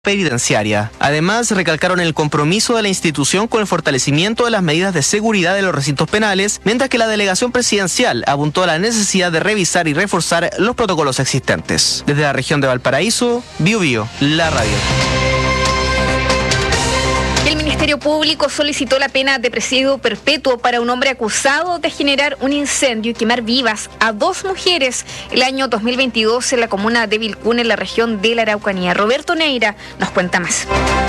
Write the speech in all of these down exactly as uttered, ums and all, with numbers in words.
penitenciaria. Además, recalcaron el compromiso de la institución con el fortalecimiento de las medidas de seguridad de los recintos penales, mientras que la delegación presidencial apuntó a la necesidad de revisar y reforzar los protocolos existentes. Desde la región de Valparaíso, Bio Bio, la radio. El Ministerio Público solicitó la pena de presidio perpetuo para un hombre acusado de generar un incendio y quemar vivas a dos mujeres el año dos mil veintidós en la comuna de Vilcún, en la región de la Araucanía. Roberto Neira nos cuenta más.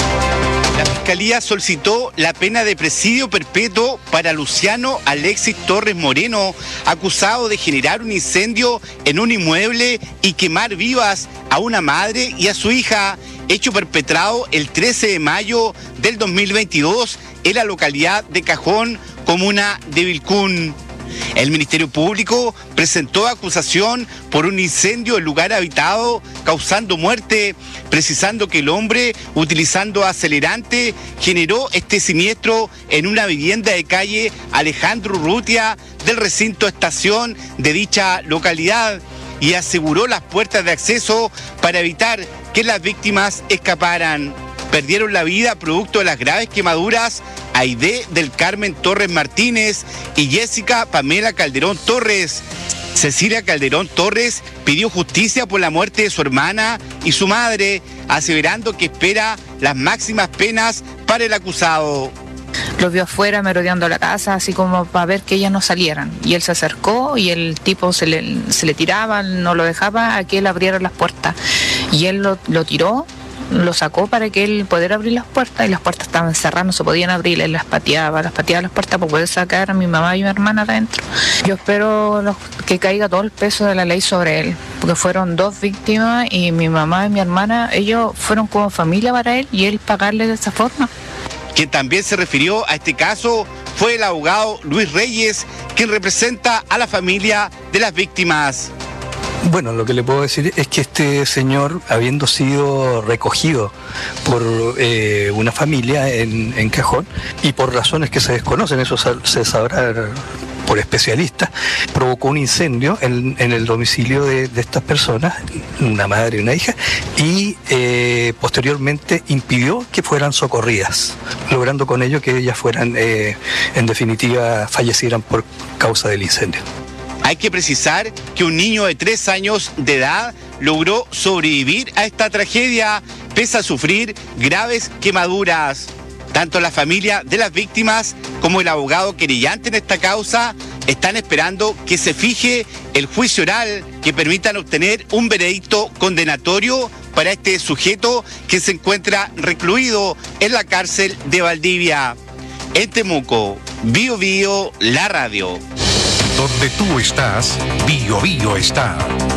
La Fiscalía solicitó la pena de presidio perpetuo para Luciano Alexis Torres Moreno, acusado de generar un incendio en un inmueble y quemar vivas a una madre y a su hija, hecho perpetrado el trece de mayo del dos mil veintidós en la localidad de Cajón, comuna de Vilcún. El Ministerio Público presentó acusación por un incendio en lugar habitado causando muerte, precisando que el hombre, utilizando acelerante, generó este siniestro en una vivienda de calle Alejandro Urrutia del recinto estación de dicha localidad y aseguró las puertas de acceso para evitar que las víctimas escaparan. Perdieron la vida producto de las graves quemaduras Aide del Carmen Torres Martínez y Jessica Pamela Calderón Torres. Cecilia Calderón Torres pidió justicia por la muerte de su hermana y su madre, aseverando que espera las máximas penas para el acusado. Los vio afuera merodeando la casa, así como para ver que ellas no salieran. Y él se acercó y el tipo se le, se le tiraba, no lo dejaba a que él abriera las puertas. Y él lo, lo tiró, lo sacó para que él pudiera abrir las puertas, y las puertas estaban cerradas, no se podían abrir. Él las pateaba, las pateaba las puertas para poder sacar a mi mamá y a mi hermana adentro. Yo espero los, que caiga todo el peso de la ley sobre él, porque fueron dos víctimas y mi mamá y mi hermana, ellos fueron como familia para él, y él pagarle de esa forma. Quien también se refirió a este caso fue el abogado Luis Reyes, quien representa a la familia de las víctimas. Bueno, lo que le puedo decir es que este señor, habiendo sido recogido por eh, una familia en, en Cajón, y por razones que se desconocen, eso se sabrá por especialistas, provocó un incendio en, en el domicilio de, de estas personas, una madre y una hija, y eh, posteriormente impidió que fueran socorridas, logrando con ello que ellas fueran, eh, en definitiva, fallecieran por causa del incendio. Hay que precisar que un niño de tres años de edad logró sobrevivir a esta tragedia, pese a sufrir graves quemaduras. Tanto la familia de las víctimas como el abogado querellante en esta causa están esperando que se fije el juicio oral que permitan obtener un veredicto condenatorio para este sujeto que se encuentra recluido en la cárcel de Valdivia. En Temuco, Bio Bio, la radio. Donde tú estás, Bio Bio está.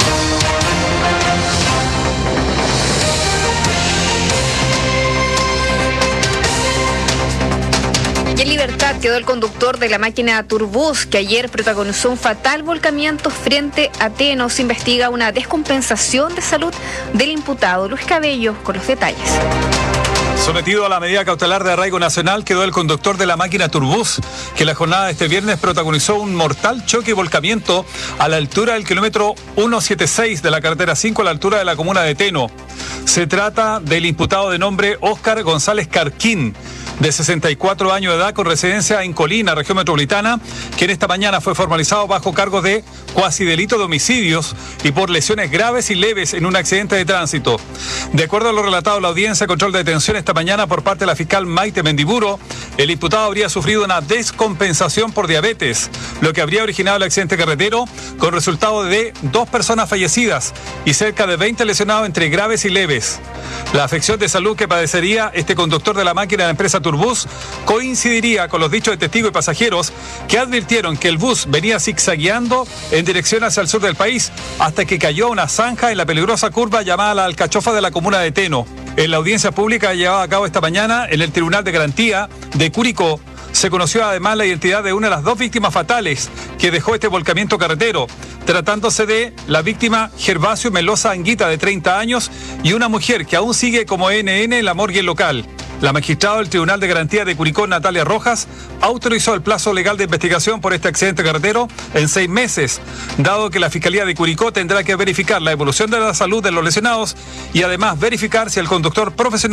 Y en libertad quedó el conductor de la máquina Turbus, que ayer protagonizó un fatal volcamiento frente a Teno. Se investiga una descompensación de salud del imputado. Luis Cabello con los detalles. Sometido a la medida cautelar de arraigo nacional quedó el conductor de la máquina Turbus, que la jornada de este viernes protagonizó un mortal choque y volcamiento a la altura del kilómetro ciento setenta y seis de la carretera cinco, a la altura de la comuna de Teno. Se trata del imputado de nombre Óscar González Carquín, de sesenta y cuatro años de edad, con residencia en Colina, región metropolitana, quien esta mañana fue formalizado bajo cargo de cuasi delito de homicidios y por lesiones graves y leves en un accidente de tránsito. De acuerdo a lo relatado en la audiencia de control de detención esta mañana por parte de la fiscal Maite Mendiburo, el imputado habría sufrido una descompensación por diabetes, lo que habría originado el accidente carretero, con resultado de dos personas fallecidas y cerca de veinte lesionados entre graves y leves. La afección de salud que padecería este conductor de la máquina de la empresa Turbus coincidiría con los dichos de testigos y pasajeros que advirtieron que el bus venía zigzagueando en dirección hacia el sur del país hasta que cayó a una zanja en la peligrosa curva llamada La Alcachofa de la comuna de Teno. En la audiencia pública llevada a cabo esta mañana en el Tribunal de Garantía de Curicó, se conoció además la identidad de una de las dos víctimas fatales que dejó este volcamiento carretero, tratándose de la víctima Gervasio Melosa Anguita, de treinta años, y una mujer que aún sigue como N N en la morgue local. La magistrada del Tribunal de Garantía de Curicó, Natalia Rojas, autorizó el plazo legal de investigación por este accidente carretero en seis meses, dado que la Fiscalía de Curicó tendrá que verificar la evolución de la salud de los lesionados y además verificar si el conductor profesional